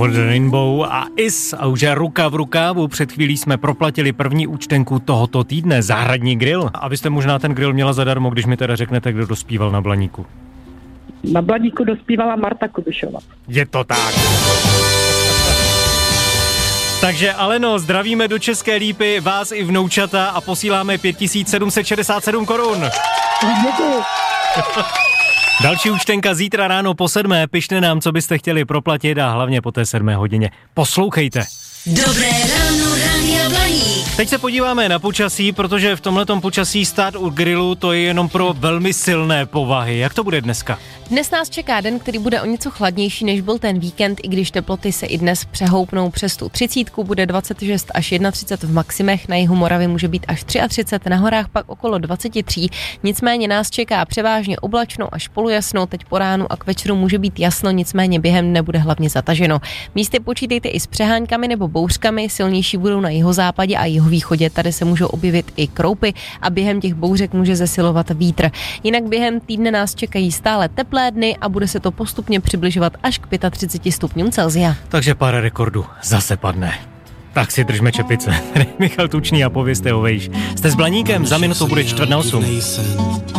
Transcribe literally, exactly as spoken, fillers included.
Over the Rainbow a Is a už je ruka v rukávu. Před chvílí jsme proplatili první účtenku tohoto týdne, Zahradní grill. A vy jste možná ten grill měla zadarmo, když mi teda řeknete, kdo dospíval na Blaníku. Na Blaníku dospívala Marta Kubišová. Je to tak. Takže Aleno, zdravíme do České Lípy, vás i vnoučata a posíláme pět tisíc sedm set šedesát sedm korun. Děkuji. Další účtenka zítra ráno po sedmé, pište nám, co byste chtěli proplatit a hlavně po té sedmé hodině. Poslouchejte. Dobré ráno, Rádia Blaník. Teď se podíváme na počasí, protože v tomhletom počasí stát u grilu to je jenom pro velmi silné povahy. Jak to bude dneska? Dnes nás čeká den, který bude o něco chladnější, než byl ten víkend, i když teploty se i dnes přehoupnou přes tu třicítku, bude dvacet šest až třicet jedna v maximech, na jihu Moravy může být až třicet tři, na horách pak okolo dvacet tři, nicméně nás čeká převážně oblačno až polojasno, teď po ránu a k večeru může být jasno, nicméně během dne bude hlavně zataženo. Místy počítejte i s přeháňkami nebo bouřkami, silnější budou na jihozápadě a jihovýchodě, tady se můžou objevit i kroupy a během těch bouřek může zesilovat vítr. Jinak během týdne nás čekají stále teplé dny a bude se to postupně přibližovat až k třicet pět stupňům Celsia. Takže pár rekordů zase padne. Tak si držme čepice. Michal Tučný a povězte ho vejš. Jste s Blaníkem, za minutu bude čtvrt na osm.